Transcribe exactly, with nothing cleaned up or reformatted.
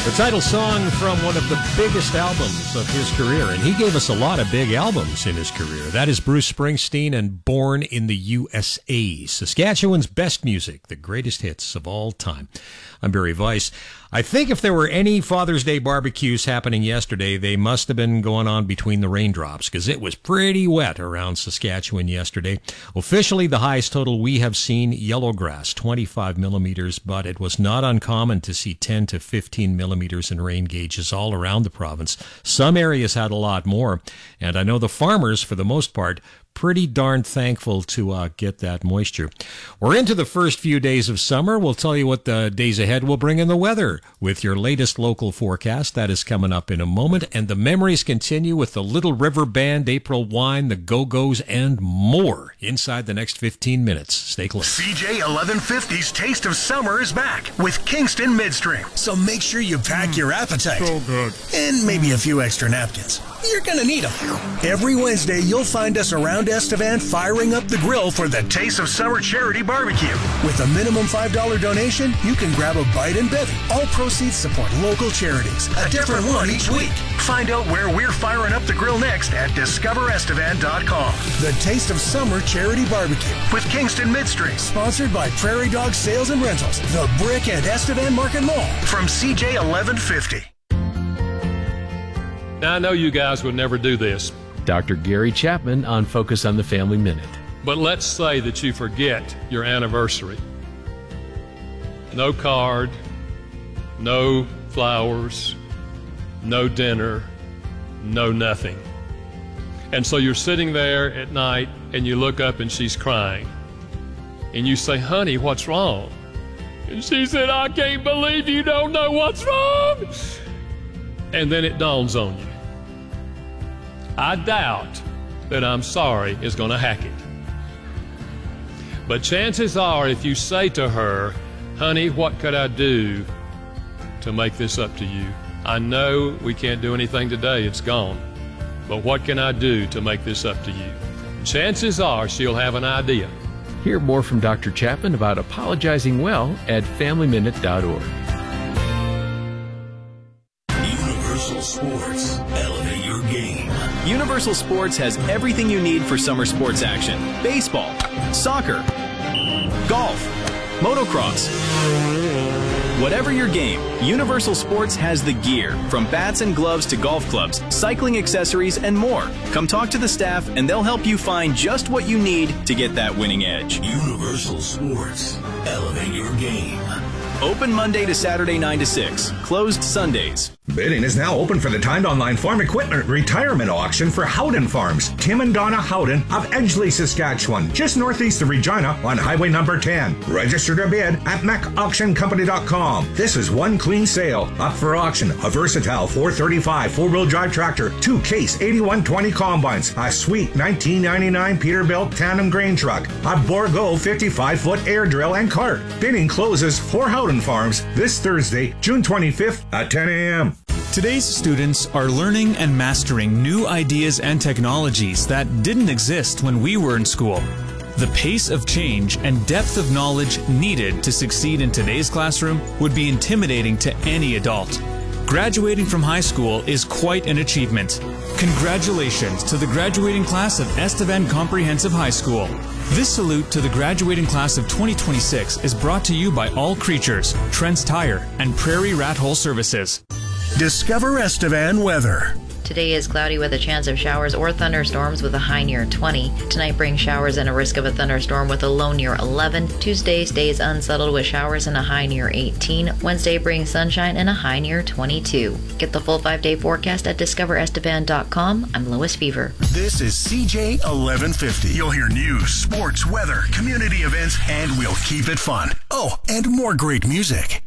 The title song from one of the biggest albums of his career, and he gave us a lot of big albums in his career. That is Bruce Springsteen and Born in the U S A, Saskatchewan's best music, the greatest hits of all time. I'm Barry Weiss. I think if there were any Father's Day barbecues happening yesterday, they must have been going on between the raindrops, because it was pretty wet around Saskatchewan yesterday. Officially, the highest total we have seen, Yellowgrass, twenty-five millimeters, but it was not uncommon to see ten to fifteen millimeters in rain gauges all around the province. Some areas had a lot more, and I know the farmers, for the most part, pretty darn thankful to uh, get that moisture. We're into the first few days of summer. We'll tell you what the days ahead will bring in the weather with your latest local forecast. That is coming up in a moment. And the memories continue with the Little River Band, April Wine, the Go-Go's, and more inside the next fifteen minutes. Stay close. C J eleven fifty's Taste of Summer is back with Kingston Midstream. So make sure you pack mm, your appetite. So good. And maybe a few extra napkins. You're going to need them. Every Wednesday, you'll find us around Estevan firing up the grill for the Taste of Summer Charity Barbecue. With a minimum five dollars donation, you can grab a bite and bevy. All proceeds support local charities. A different one each week. Find out where we're firing up the grill next at discover estevan dot com. The Taste of Summer Charity Barbecue with Kingston Midstream. Sponsored by Prairie Dog Sales and Rentals, the Brick and Estevan Market Mall. From C J eleven fifty. Now, I know you guys would never do this. Doctor Gary Chapman on Focus on the Family Minute. But let's say that you forget your anniversary. No card, no flowers, no dinner, no nothing. And so you're sitting there at night and you look up and she's crying. And you say, honey, what's wrong? And she said, I can't believe you don't know what's wrong. And then it dawns on you. I doubt that I'm sorry is going to hack it. But chances are, if you say to her, honey, what could I do to make this up to you? I know we can't do anything today, it's gone. But what can I do to make this up to you? Chances are she'll have an idea. Hear more from Doctor Chapman about apologizing well at family minute dot org. Universal Sports. Elevate your game. Universal Sports has everything you need for summer sports action. Baseball, soccer, golf, motocross. Whatever your game, Universal Sports has the gear, from bats and gloves to golf clubs, cycling accessories, and more. Come talk to the staff and they'll help you find just what you need to get that winning edge. Universal Sports. Elevate your game. Open Monday to Saturday nine to six. Closed Sundays. Bidding is now open for the timed online farm equipment retirement auction for Howden Farms. Tim and Donna Howden of Edgeley, Saskatchewan, just northeast of Regina on Highway number ten. Register to bid at mac auction company dot com. This is one clean sale. Up for auction, a versatile four thirty-five four-wheel drive tractor, two Case eighty-one twenty combines, a sweet nineteen ninety-nine Peterbilt tandem grain truck, a Borgo fifty-five foot air drill and cart. Bidding closes for Howden Farms this Thursday, June twenty-fifth at ten a.m. Today's students are learning and mastering new ideas and technologies that didn't exist when we were in school. The pace of change and depth of knowledge needed to succeed in today's classroom would be intimidating to any adult. Graduating from high school is quite an achievement. Congratulations to the graduating class of Estevan Comprehensive High School. This salute to the graduating class of twenty twenty-six is brought to you by All Creatures, Trent's Tire, and Prairie Rat Hole Services. Discover Estevan weather. Today is cloudy with a chance of showers or thunderstorms with a high near twenty. Tonight brings showers and a risk of a thunderstorm with a low near eleven. Tuesday stays unsettled with showers and a high near eighteen. Wednesday brings sunshine and a high near twenty-two. Get the full five-day forecast at discover estevan dot com. I'm Lois Fever. This is C J eleven fifty. You'll hear news, sports, weather, community events, and we'll keep it fun. Oh, and more great music.